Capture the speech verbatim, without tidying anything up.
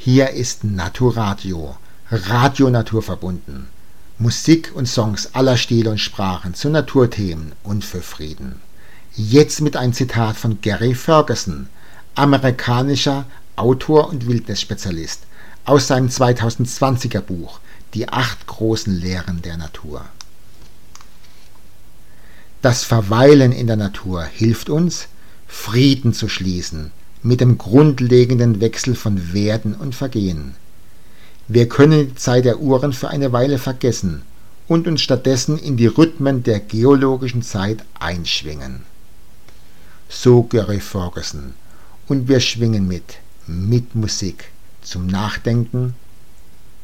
Hier ist Naturadio, Radio naturverbunden. Musik und Songs aller Stile und Sprachen zu Naturthemen und für Frieden. Jetzt mit einem Zitat von Gary Ferguson, amerikanischer Autor und Wildnisspezialist, aus seinem zweitausendzwanziger Buch Die acht großen Lehren der Natur. Das Verweilen in der Natur hilft uns, Frieden zu schließen mit dem grundlegenden Wechsel von Werden und Vergehen. Wir können die Zeit der Uhren für eine Weile vergessen und uns stattdessen in die Rhythmen der geologischen Zeit einschwingen. So Gary Ferguson, und wir schwingen mit, mit Musik zum Nachdenken